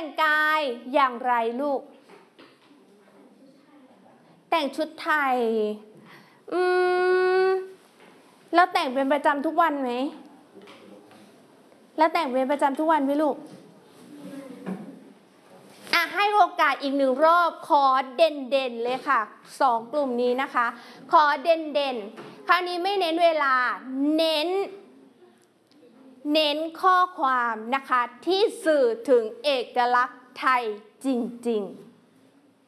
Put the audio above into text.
งกายอย่างไรลูกแต่งชุดไทยแล้วแต่งเป็นประจำทุกวันไหมแล้วแต่งเป็นประจำทุกวันไหมลูกให้โอกาสอีก1 รอบขอเด่นเลยค่ะ2 กลุ่มนี้นะคะขอเด่นคราวนี้ไม่เน้นเวลาเน้นข้อความนะคะที่สื่อถึงเอกลักษณ์ไทยจริงๆ